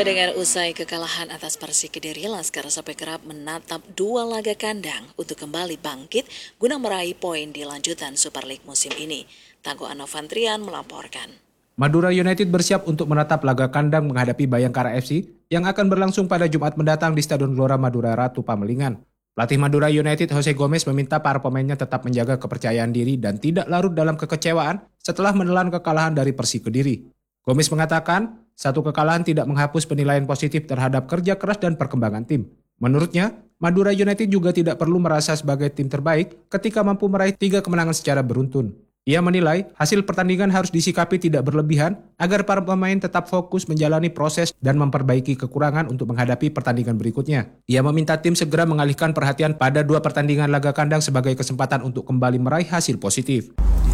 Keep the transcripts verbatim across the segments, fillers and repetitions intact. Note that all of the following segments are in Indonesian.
Pendengar, usai kekalahan atas Persik Kediri, Laskar Sapi Kerap menatap dua laga kandang untuk kembali bangkit guna meraih poin di lanjutan Super League musim ini. Tangguh Anovantrian melaporkan. Madura United bersiap untuk menatap laga kandang menghadapi Bayangkara F C yang akan berlangsung pada Jumat mendatang di Stadion Gelora Madura Ratu Pamelingan. Pelatih Madura United Jose Gomez meminta para pemainnya tetap menjaga kepercayaan diri dan tidak larut dalam kekecewaan setelah menelan kekalahan dari Persik Kediri. Gomez mengatakan, satu kekalahan tidak menghapus penilaian positif terhadap kerja keras dan perkembangan tim. Menurutnya, Madura United juga tidak perlu merasa sebagai tim terbaik ketika mampu meraih tiga kemenangan secara beruntun. Ia menilai hasil pertandingan harus disikapi tidak berlebihan agar para pemain tetap fokus menjalani proses dan memperbaiki kekurangan untuk menghadapi pertandingan berikutnya. Ia meminta tim segera mengalihkan perhatian pada dua pertandingan laga kandang sebagai kesempatan untuk kembali meraih hasil positif.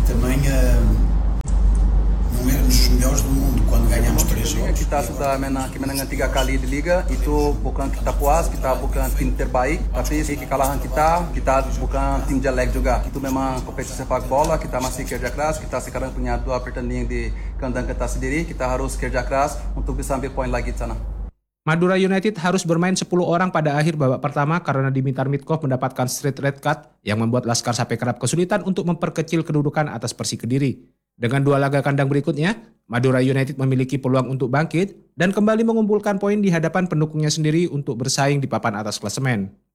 Kita sudah menang kemenangan tiga kali di liga, itu bukan kita puas, kita bukan tim terbaik, tapi kekalahan kita, kita bukan tim jelek juga. Itu memang kompetisi sepak bola, kita masih kerja keras, kita sekarang punya dua pertandingan di kandang kita sendiri, kita harus kerja keras untuk bisa ambil poin lagi di sana. Madura United harus bermain sepuluh orang pada akhir babak pertama karena Dimitar Mitkov mendapatkan straight red card yang membuat Laskar Sapi Kerap kesulitan untuk memperkecil kedudukan atas Persik Kediri. Dengan dua laga kandang berikutnya, Madura United memiliki peluang untuk bangkit dan kembali mengumpulkan poin di hadapan pendukungnya sendiri untuk bersaing di papan atas klasemen.